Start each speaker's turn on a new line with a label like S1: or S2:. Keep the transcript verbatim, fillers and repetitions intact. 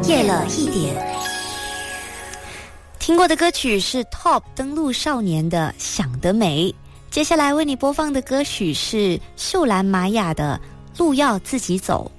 S1: 夜了一点。听过的歌曲是 Top 登陆少年的《想得美》，接下来为你播放的歌曲是秀兰玛雅的《路要自己走》。